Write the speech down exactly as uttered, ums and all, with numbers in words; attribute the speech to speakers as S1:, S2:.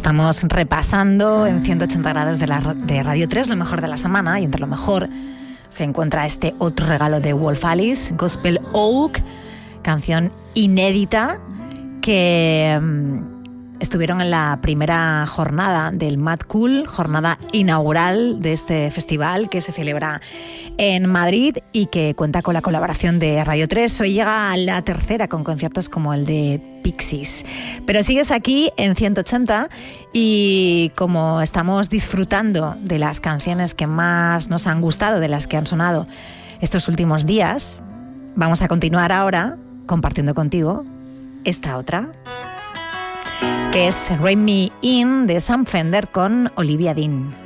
S1: Estamos repasando en ciento ochenta grados de, la, de Radio tres lo mejor de la semana, y entre lo mejor se encuentra este otro regalo de Wolf Alice, Gospel Oak, canción inédita que um, estuvieron en la primera jornada del Mad Cool, jornada inaugural de este festival que se celebra en Madrid y que cuenta con la colaboración de Radio tres. Hoy llega la tercera con conciertos como el de Pixies. Pero sigues aquí en ciento ochenta y como estamos disfrutando de las canciones que más nos han gustado, de las que han sonado estos últimos días, vamos a continuar ahora compartiendo contigo esta otra, que es Rein Me In de Sam Fender con Olivia Dean.